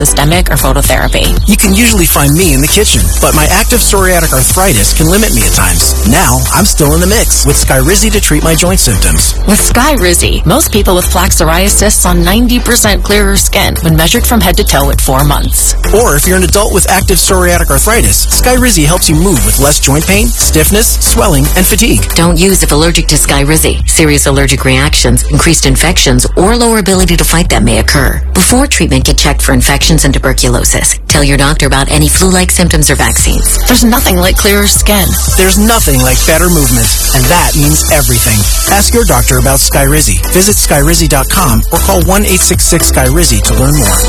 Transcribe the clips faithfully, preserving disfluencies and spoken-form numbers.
systemic or phototherapy. You can usually find me in the kitchen, but my active psoriatic arthritis can limit me at times. Now, I'm still in the mix with Skyrizi to treat my joint symptoms. With Skyrizi, most people with plaque psoriasis saw ninety percent clearer skin when measured from head to toe at four months. Or if you're an adult with active psoriatic arthritis, Skyrizi helps you move with less joint pain, stiffness, swelling, and fatigue. Don't use if allergic to Skyrizi. Serious allergic reactions, increased infections, or lower ability to fight them may occur. Before treatment, get checked for infections and tuberculosis. Tell your doctor about any flu-like symptoms or vaccines. There's nothing like clearer skin. There's nothing like better movement, and that means everything. Ask your doctor about Skyrizi. Visit Skyrizi dot com or call one eight six six Skyrizi to learn more.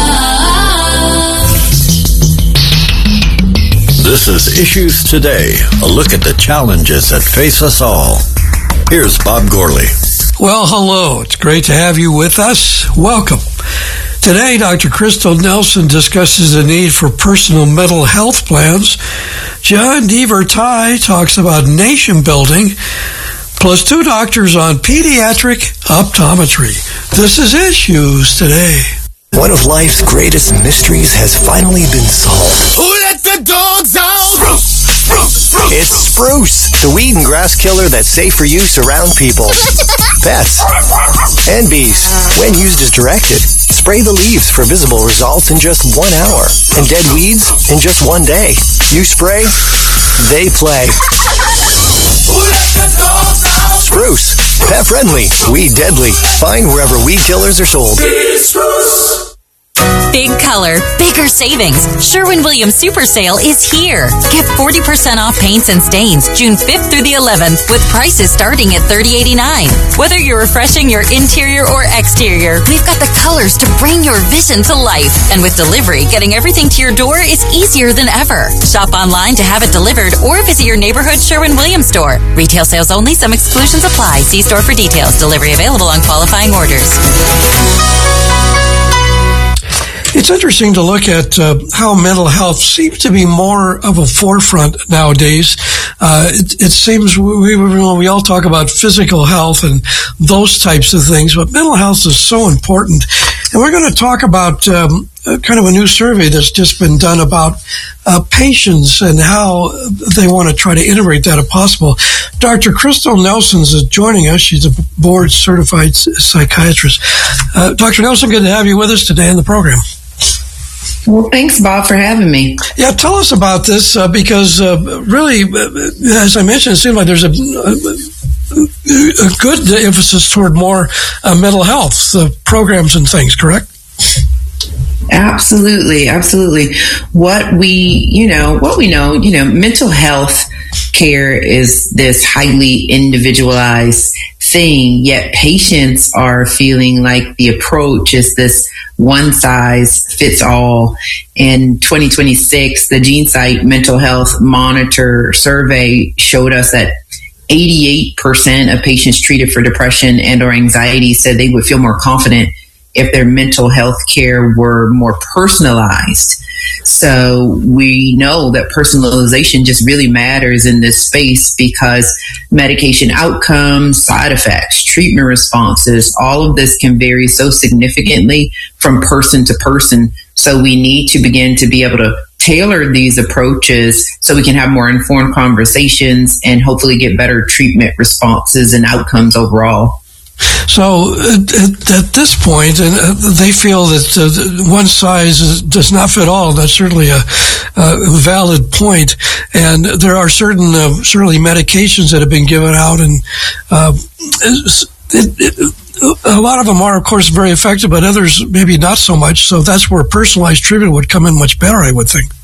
This is Issues Today, a look at the challenges that face us all. Here's Bob Gourley. Well, hello. It's great to have you with us. Welcome. Today, Doctor Crystal Nelson discusses the need for personal mental health plans. John DeVertai talks about nation building, plus two doctors on pediatric optometry. This is Issues Today. One of life's greatest mysteries has finally been solved. Who let the dogs out? Spruce, spruce, spruce. It's Spruce, the weed and grass killer that's safe for use around people, pets, and bees. When used as directed, spray the leaves for visible results in just one hour, and dead weeds in just one day. You spray, they play. Who let the dogs out? Spruce, pet friendly, weed deadly. Find wherever weed killers are sold. Spruce. Big color, bigger savings. Sherwin-Williams Super Sale is here. Get forty percent off paints and stains June fifth through the eleventh with prices starting at thirty eighty-nine. Whether you're refreshing your interior or exterior, we've got the colors to bring your vision to life. And with delivery, getting everything to your door is easier than ever. Shop online to have it delivered or visit your neighborhood Sherwin-Williams store. Retail sales only. Some exclusions apply. See store for details. Delivery available on qualifying orders. It's interesting to look at uh, how mental health seems to be more of a forefront nowadays. Uh, it, it seems we, we, we all talk about physical health and those types of things, but mental health is so important. And we're going to talk about um, kind of a new survey that's just been done about uh, patients and how they want to try to integrate that if possible. Doctor Crystal Nelson is joining us. She's a board-certified psychiatrist. Uh, Doctor Nelson, good to have you with us today on the program. Well, thanks, Bob, for having me. Yeah, tell us about this uh, because uh, really, uh, as I mentioned, it seems like there's a, a, a good emphasis toward more uh, mental health uh, programs and things, correct? Absolutely, absolutely. What we, you know, what we know, you know, mental health care is this highly individualized thing, yet patients are feeling like the approach is this one size fits all. In twenty twenty-six, the GeneSight Mental Health Monitor survey showed us that eighty-eight percent of patients treated for depression and or anxiety said they would feel more confident if their mental health care were more personalized. So we know that personalization just really matters in this space because medication outcomes, side effects, treatment responses, all of this can vary so significantly from person to person. So we need to begin to be able to tailor these approaches so we can have more informed conversations and hopefully get better treatment responses and outcomes overall. So at, at this point, and uh, they feel that uh, one size is, does not fit all. That's certainly a, a valid point. And there are certain, uh, certainly medications that have been given out, and uh, it, it, a lot of them are, of course, very effective, but others maybe not so much. So that's where personalized treatment would come in much better, I would think.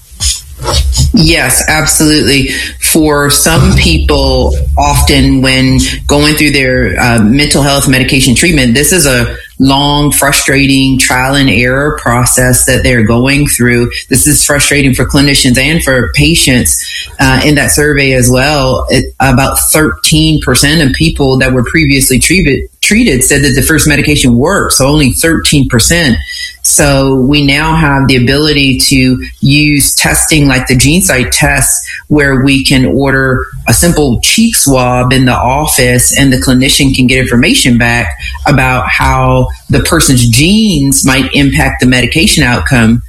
Yes, absolutely. For some people, often when going through their uh, mental health medication treatment, this is a long, frustrating trial and error process that they're going through. This is frustrating for clinicians and for patients. Uh, in that survey as well, it, about thirteen percent of people that were previously treated treated said that the first medication worked, so only thirteen percent. So we now have the ability to use testing like the GeneSight test, where we can order a simple cheek swab in the office and the clinician can get information back about how the person's genes might impact the medication outcome.